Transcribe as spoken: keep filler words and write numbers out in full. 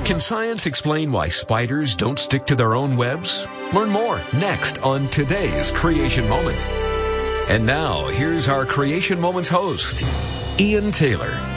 Can science explain why spiders don't stick to their own webs? Learn more next on today's Creation Moment. And now, here's our Creation Moments host, Ian Taylor.